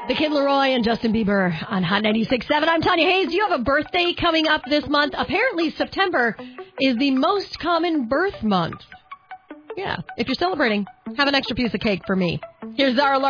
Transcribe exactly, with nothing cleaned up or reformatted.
The Kid Laroi and Justin Bieber on Hot ninety-six point seven. I'm Tanya Hayes. You have a birthday coming up this month. Apparently, September is the most common birth month. Yeah. If you're celebrating, have an extra piece of cake for me. Here's our